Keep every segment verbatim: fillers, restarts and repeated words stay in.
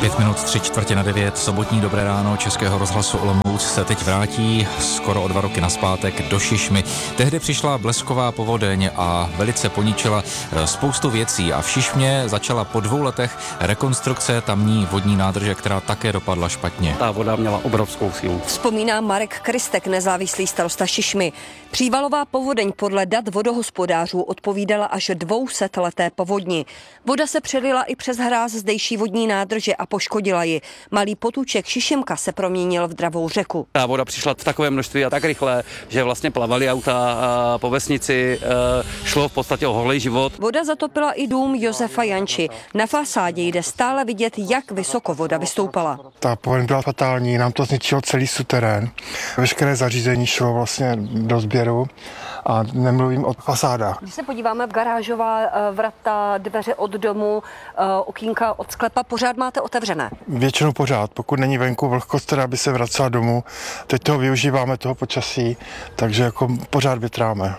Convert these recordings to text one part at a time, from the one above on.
Pět minut, tři čtvrtě na devět, sobotní dobré ráno Českého rozhlasu Olomouc se teď vrátí skoro o dva roky nazpátek do Šišmy. Tehdy přišla blesková povodeň a velice poničila spoustu věcí a v Šišmě začala po dvou letech rekonstrukce tamní vodní nádrže, která také dopadla špatně. Ta voda měla obrovskou sílu. Vzpomíná Marek Kristek, nezávislý starosta Šišmy. Přívalová povodeň podle dat vodohospodářů odpovídala až dvousetleté povodni. Voda se přelila i přes hráz zdejší vodní nádrže a poškodila ji. Malý potůček Šišimka se proměnil v dravou řeku. Ta voda přišla v takovém množství a tak rychle, že vlastně plavaly auta po vesnici, šlo v podstatě o holý život. Voda zatopila i dům Josefa Janči. Na fasádě jde stále vidět, jak vysoko voda vystoupala. Ta povodeň byla fatální, nám to zničilo celý suterén. Veškeré zařízení šlo vlastně do sběru a nemluvím o fasádách. Když se podíváme v garážová vrata, dveře od domu, okýnka od sklepa, pořád máte otevřené? Většinou pořád, pokud není venku vlhkost, která by se vracela domů. Teď toho využíváme, toho počasí, takže jako pořád větráme.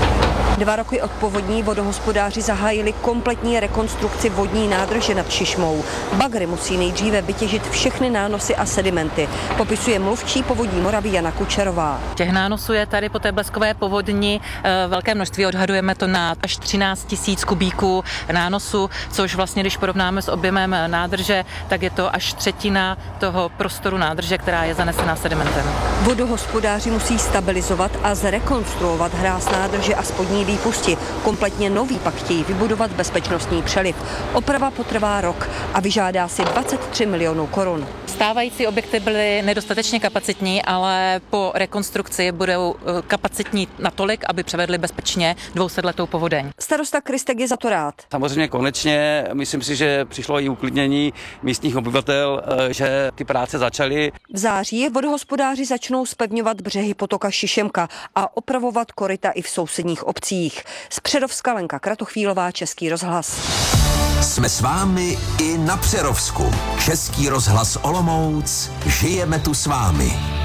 Dva roky od povodní vodohospodáři zahájili kompletní rekonstrukci vodní nádrže nad Šišmou. Bagry musí nejdříve vytěžit všechny nánosy a sedimenty, popisuje mluvčí Povodí Moravy Jana Kučerová. Těch nánosů je tady po té bleskové povodni velké množství, odhadujeme to na až třináct tisíc kubíků nánosu, což vlastně, když porovnáme s objemem nádrže, tak je to až třetina toho prostoru nádrže, která je zanesena sedimentem. Vodohospodáři musí stabilizovat a zrekonstruovat hráz nádrže a spodní výpusti. Kompletně nový pak chtějí vybudovat bezpečnostní přeliv. Oprava potrvá rok a vyžádá si dvacet tři milionů korun. Stávající objekty byly nedostatečně kapacitní, ale po rekonstrukci budou kapacitní natolik, aby převedli bezpečně dvousetletou povodeň. Starosta Kristek je za to rád. Samozřejmě konečně, myslím si, že přišlo i uklidnění místních obyvatel, že ty práce začaly. V září vodohospodáři začnou zpevňovat břehy potoka Šišemka a opravovat koryta i v sousedních obcích. Z Přerovska Lenka Kratochvílová, Český rozhlas. Jsme s vámi i na Přerovsku. Český rozhlas Olomouc. Žijeme tu s vámi.